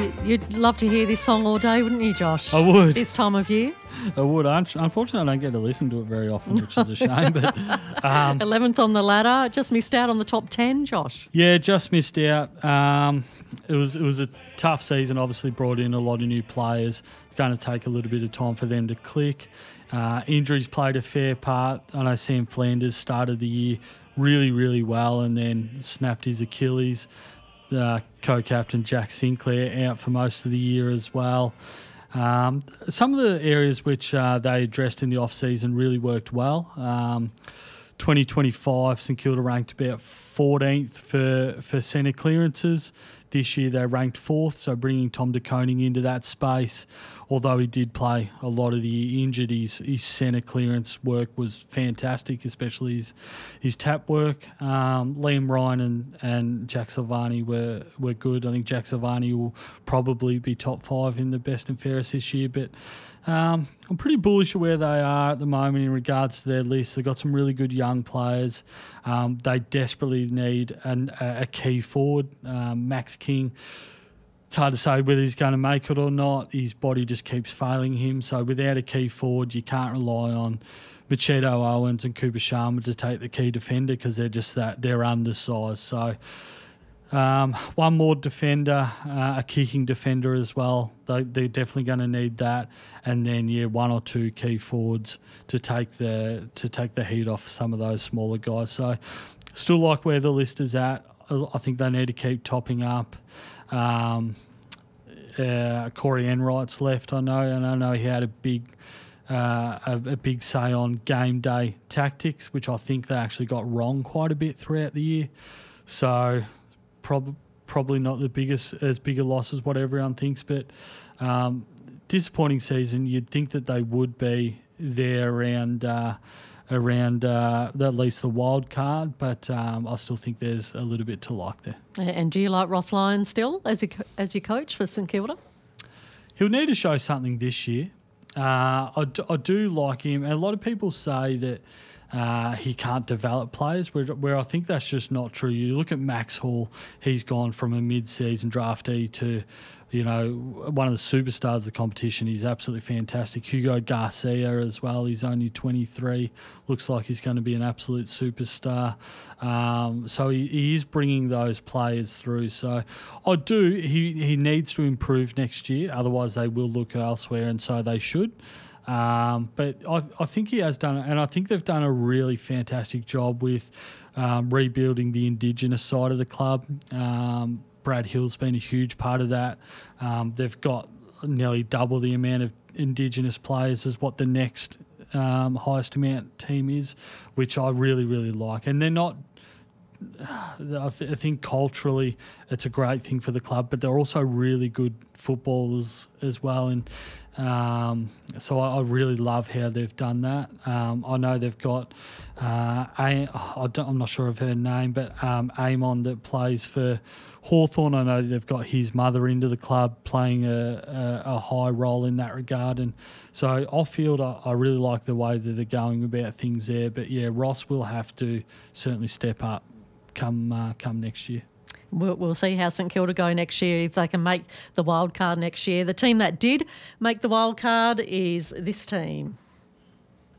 You'd love to hear this song all day, wouldn't you, Josh? I would. This time of year. I would. Unfortunately, I don't get to listen to it very often, which is a shame. But 11th on the ladder. Just missed out on the top 10, Josh. yeah, just missed out. It was a tough season. Obviously, brought in a lot of new players. It's going to take a little bit of time for them to click. Injuries played a fair part. I know Sam Flanders started the year really, really well and then snapped his Achilles. Co-captain Jack Sinclair out for most of the year as well. Some of the areas which they addressed in the off-season really worked well. 2025, St Kilda ranked about 14th for centre clearances. This year they ranked 4th, so bringing Tom de Koning into that space, although he did play a lot of the year injured, his centre clearance work was fantastic, especially his tap work. Liam Ryan and Jack Silvani were good. I think Jack Silvani will probably be top 5 in the best and fairest this year, but I'm pretty bullish of where they are at the moment in regards to their list. They've got some really good young players. They desperately need a key forward. Max King, it's hard to say whether he's going to make it or not. His body just keeps failing him. So without a key forward, you can't rely on Machado Owens and Cooper Sharma to take the key defender because they're undersized. So one more defender, a kicking defender as well. They're definitely going to need that, and then one or two key forwards to take the heat off some of those smaller guys. So, still like where the list is at. I think they need to keep topping up. Corey Enright's left, I know, and I know he had a big say on game day tactics, which I think they actually got wrong quite a bit throughout the year. So probably not as big a loss as what everyone thinks, but disappointing season. You'd think that they would be there around at least the wild card, but I still think there's a little bit to like there. And do you like Ross Lyon still as your coach for St Kilda? He'll need to show something this year. I do like him. And a lot of people say that he can't develop players, where I think that's just not true. You look at Max Hall, he's gone from a mid-season draftee to, one of the superstars of the competition. He's absolutely fantastic. Hugo Garcia as well, he's only 23. Looks like he's going to be an absolute superstar. So he is bringing those players through. So he needs to improve next year, otherwise they will look elsewhere, and so they should. But I think he has done it, and I think they've done a really fantastic job with rebuilding the Indigenous side of the club. Brad Hill's been a huge part of that. They've got nearly double the amount of Indigenous players as what the next highest amount team is, which I really, really like. And they're not... I think culturally it's a great thing for the club, but they're also really good footballers as well, and so I really love how they've done that. I know they've got I'm not sure of her name, but Amon that plays for Hawthorn. I know they've got his mother into the club playing a high role in that regard, and so off-field I really like the way that they're going about things there. But Ross will have to certainly step up come next year. We'll see how St Kilda go next year, if they can make the wild card next year. The team that did make the wild card is this team.